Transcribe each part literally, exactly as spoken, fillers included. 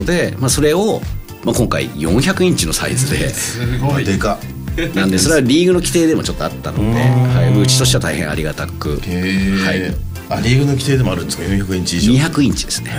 で、まあ、それを、まあ、今回よんひゃくインチのサイズで、 すごいでかっなんでそれはリーグの規定でもちょっとあったので、はい、うちとしては大変ありがたく、 はい、あリーグの規定でもあるんですか？よんひゃくインチ以上。 にひゃくインチですね。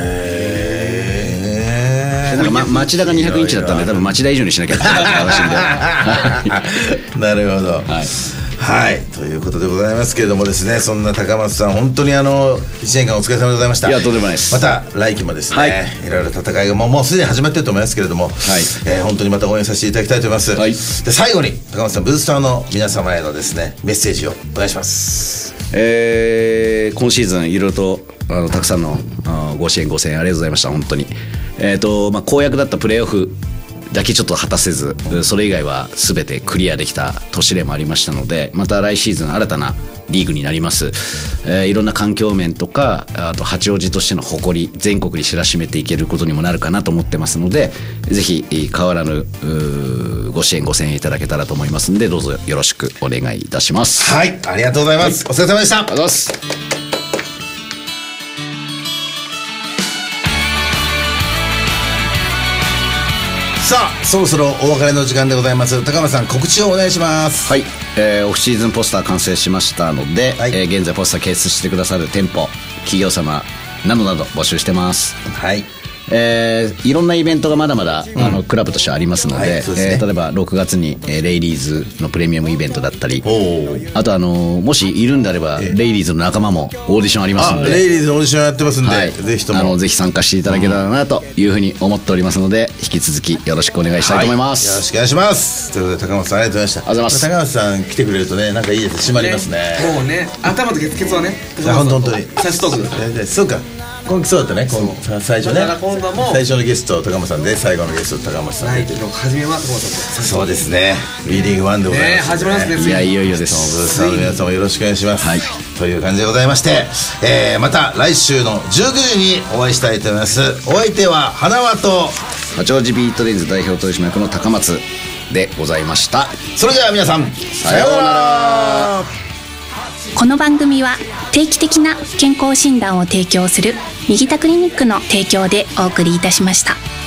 へなんか、ま、町田がにひゃくインチだったんで多分町田以上にしなきゃいけない話でなるほど、はいはい、ということでございますけれどもですね、そんな高松さん本当にあのいちねんかんお疲れ様でございました。 いやとんでもないです。 また来期もですね、はい、いろいろ戦いがもう、もうすでに始まっていると思いますけれども、はい、えー、本当にまた応援させていただきたいと思います、はい、で最後に高松さんブースターの皆様へのですねメッセージをお願いします。 えー、今シーズンいろいろとあのたくさんのご支援ご声援ありがとうございました。本当に、えーとまあ、公約だったプレーオフだけちょっと果たせず、それ以外は全てクリアできた年でもありましたので、また来シーズン新たなリーグになります、えー、いろんな環境面とか、あと八王子としての誇り全国に知らしめていけることにもなるかなと思ってますので、ぜひ変わらぬご支援ご声援いただけたらと思いますので、どうぞよろしくお願いいたします。 はい、ありがとうございます、はい、お疲れ様でした。 ありがとうございます。 さあそろそろお別れの時間でございます。高松さん告知をお願いします。 はい、えー、オフシーズンポスター完成しましたので、はい、えー、現在ポスター掲出してくださる店舗企業様などなど募集してます。 はい、 えー、いろんなイベントがまだまだ、うん、あのクラブとしてありますので、はい、そうですね、えー、例えばろくがつに、えー、レイリーズのプレミアムイベントだったり、あとあのー、もしいるんであれば、えー、レイリーズの仲間もオーディションありますので、 レイリーズのオーディションやってますんで、はい、ぜひともあのぜひ参加していただけたらなというふうに思っておりますので、引き続きよろしくお願いしたいと思います、 はい、よろしくお願いします。ということで高松さんありがとうございました。 ありがとうございます。 高松さん来てくれるとね、なんかいいです。締まりますね。 ね、もうね、頭とケツケツはね、 本当本当に最初トークそうか、今期そうだったね、今最初ね、 だから今度も最初のゲスト高松さんで、最後のゲスト高松さんで、 初めは高松さん。 そうですね、リーディングワンでございます、 ね、始まりますね。 いやいよいよです。 ブースターの皆さんもよろしくお願いします、はい、という感じでございまして、えー、また来週のじゅうくじにお会いしたいと思います。お相手は花輪と八王子ビートレインズ代表取締役の高松でございました。 それでは皆さんさようなら。 この番組は定期的な健康診断を提供する右田クリニックの提供でお送りいたしました。